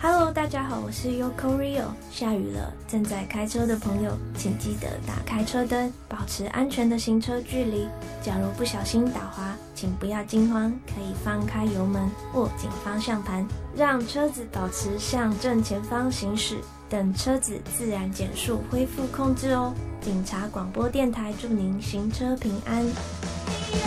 Hello， 大家好，我是 Yoko Rio。下雨了，正在开车的朋友，请记得打开车灯，保持安全的行车距离。假如不小心打滑，请不要惊慌，可以放开油门，握紧方向盘，让车子保持向正前方行驶，等车子自然减速恢复控制哦。警察广播电台祝您行车平安。